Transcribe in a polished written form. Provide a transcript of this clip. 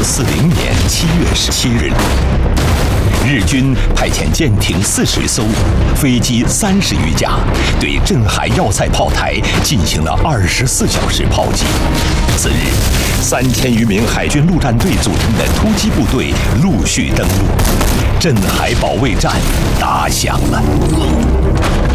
年7月17日，日军派遣舰艇40艘，飞机30余架，对镇海要塞炮台进行了24小时炮击。次日，3000余名海军陆战队组成的突击部队陆续登陆，镇海保卫战打响了。